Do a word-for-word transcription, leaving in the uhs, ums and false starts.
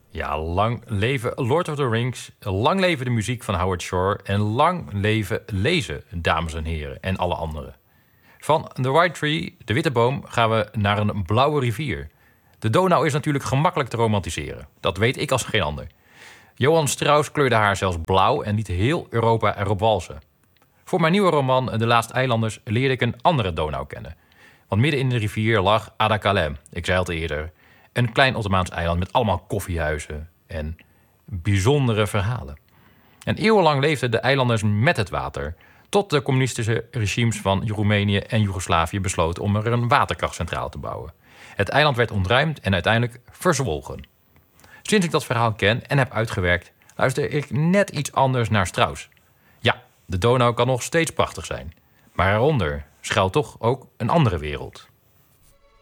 Ja, lang leven Lord of the Rings, lang leven de muziek van Howard Shore en lang leven lezen, dames en heren, en alle anderen. Van The White Tree, de witte boom, gaan we naar een blauwe rivier. De Donau is natuurlijk gemakkelijk te romantiseren. Dat weet ik als geen ander. Johann Strauss kleurde haar zelfs blauw en liet heel Europa erop walsen. Voor mijn nieuwe roman De Laatste Eilanders leerde ik een andere Donau kennen. Want midden in de rivier lag Ada-Calais, ik zei het eerder. Een klein Ottomaans eiland met allemaal koffiehuizen en bijzondere verhalen. En eeuwenlang leefden de eilanders met het water, tot de communistische regimes van Roemenië en Joegoslavië besloten om er een waterkrachtcentrale te bouwen. Het eiland werd ontruimd en uiteindelijk verzwolgen. Sinds ik dat verhaal ken en heb uitgewerkt, luister ik net iets anders naar Strauss. Ja, de Donau kan nog steeds prachtig zijn, maar eronder schuilt toch ook een andere wereld.